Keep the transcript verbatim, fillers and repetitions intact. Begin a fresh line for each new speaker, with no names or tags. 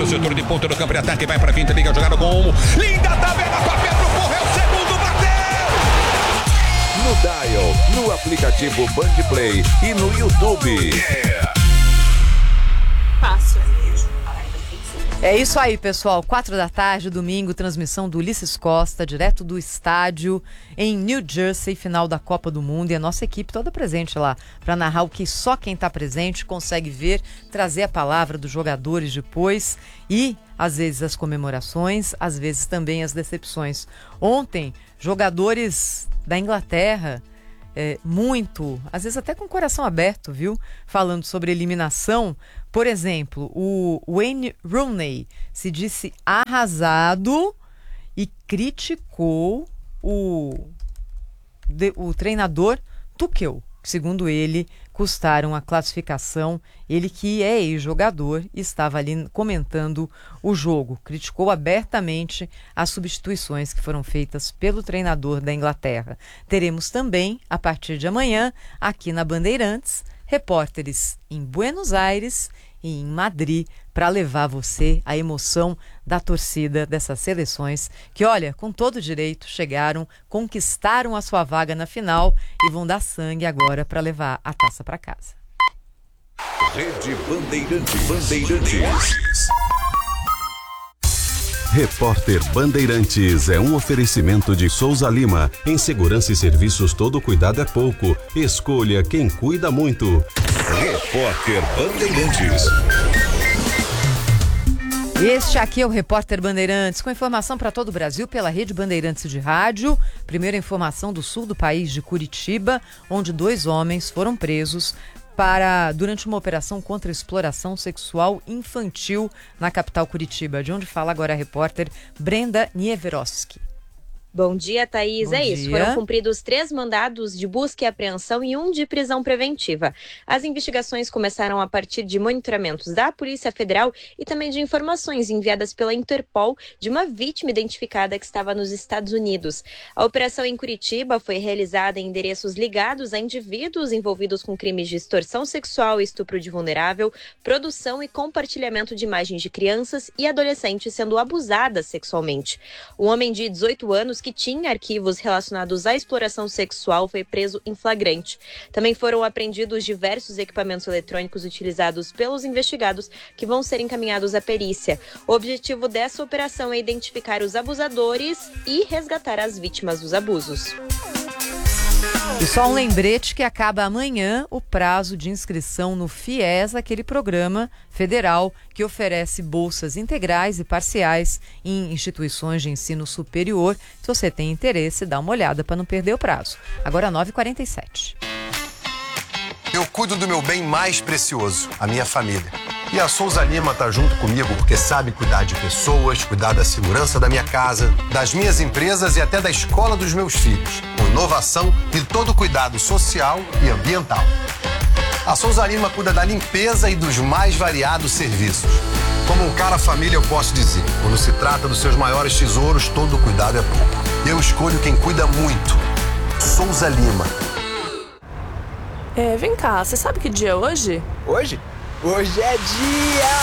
o setor de ponta do campo de ataque, vai para a finta, liga a jogada com um. Linda tabela com a Pedro, correu, segundo, bateu!
No Dial, no aplicativo Band Play e no YouTube.
Yeah.
Fácil.
É isso aí, pessoal. Quatro da tarde, domingo, transmissão do Ulisses Costa, direto do estádio em New Jersey, final da Copa do Mundo. E a nossa equipe toda presente lá para narrar o que só quem está presente consegue ver, trazer a palavra dos jogadores depois e, às vezes, as comemorações, às vezes também as decepções. Ontem, jogadores da Inglaterra, é, muito, às vezes até com o coração aberto, viu? Falando sobre eliminação. Por exemplo, o Wayne Rooney se disse arrasado e criticou o, de, o treinador Tuchel, que, segundo ele, custaram a classificação. Ele, que é ex-jogador, estava ali comentando o jogo. Criticou abertamente as substituições que foram feitas pelo treinador da Inglaterra. Teremos também, a partir de amanhã, aqui na Bandeirantes, repórteres em Buenos Aires e em Madrid para levar você a emoção da torcida dessas seleções que, olha, com todo direito chegaram, conquistaram a sua vaga na final e vão dar sangue agora para levar a taça para casa.
Rede Bandeirantes. Bandeirantes.
Repórter Bandeirantes é um oferecimento de Souza Lima. Em segurança e serviços, todo cuidado é pouco. Escolha quem cuida muito.
Repórter Bandeirantes.
Este aqui é o Repórter Bandeirantes, com informação para todo o Brasil pela Rede Bandeirantes de Rádio. Primeira informação do sul do país, de Curitiba, onde dois homens foram presos para durante uma operação contra a exploração sexual infantil na capital Curitiba, de onde fala agora a repórter Brenda Nieverowski.
Bom dia, Thaís.
Bom
é isso.
dia.
Foram cumpridos três mandados de busca e apreensão e um de prisão preventiva. As investigações começaram a partir de monitoramentos da Polícia Federal e também de informações enviadas pela Interpol de uma vítima identificada que estava nos Estados Unidos. A operação em Curitiba foi realizada em endereços ligados a indivíduos envolvidos com crimes de extorsão sexual e estupro de vulnerável, produção e compartilhamento de imagens de crianças e adolescentes sendo abusadas sexualmente. Um homem de dezoito anos que tinha arquivos relacionados à exploração sexual foi preso em flagrante. Também foram apreendidos diversos equipamentos eletrônicos utilizados pelos investigados que vão ser encaminhados à perícia. O objetivo dessa operação é identificar os abusadores e resgatar as vítimas dos abusos.
E só um lembrete que acaba amanhã o prazo de inscrição no FIES, aquele programa federal que oferece bolsas integrais e parciais em instituições de ensino superior. Se você tem interesse, dá uma olhada para não perder o prazo. Agora nove e quarenta e sete.
Eu cuido do meu bem mais precioso, a minha família. E a Souza Lima tá junto comigo porque sabe cuidar de pessoas, cuidar da segurança da minha casa, das minhas empresas e até da escola dos meus filhos, com inovação e todo cuidado social e ambiental. A Souza Lima cuida da limpeza e dos mais variados serviços. Como um cara família, eu posso dizer, quando se trata dos seus maiores tesouros, todo cuidado é pouco. Eu escolho quem cuida muito. Souza Lima.
É, vem cá, você sabe que dia é hoje?
Hoje? Hoje é dia